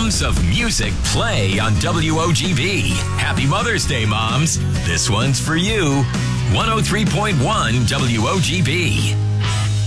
Moms of Music play on WOGB. Happy Mother's Day, moms. This one's for you. 103.1 WOGB.